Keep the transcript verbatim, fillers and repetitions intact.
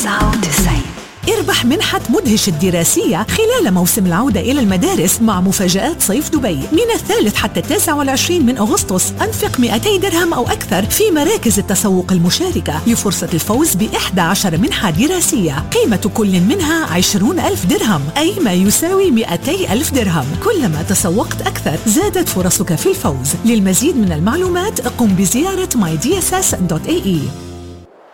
تسعة وتسعين. اربح منحة مدهش الدراسية خلال موسم العودة إلى المدارس مع مفاجآت صيف دبي من الثالث حتى التاسع والعشرين من أغسطس. أنفق مئتي درهم أو أكثر في مراكز التسوق المشاركة لفرصة الفوز بإحدى عشر منحة دراسية قيمة كل منها عشرون ألف درهم، أي ما يساوي مئتي ألف درهم. كلما تسوقت أكثر زادت فرصك في الفوز. للمزيد من المعلومات قم بزيارة ماي دي إس إس دوت إيه إي.